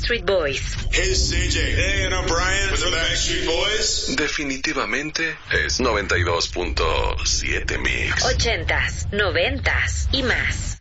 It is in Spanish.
Backstreet Boys. Hey, it's CJ. Hey, and I'm Brian with the Backstreet Boys. Definitivamente es 92.7 Mix. 80s, 90s y más.